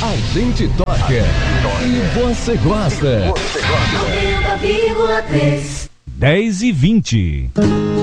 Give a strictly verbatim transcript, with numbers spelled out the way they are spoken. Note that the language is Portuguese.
A gente toca e você gosta. noventa vírgula três dez e vinte.